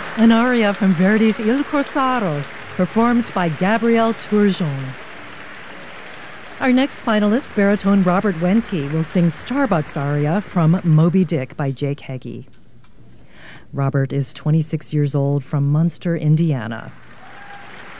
an aria from Verdi's Il Corsaro, performed by Gabrielle Turgeon. Our next finalist, baritone Robert Wente, will sing Starbucks aria from Moby Dick by Jake Heggie. Robert is 26 years old from Munster, Indiana.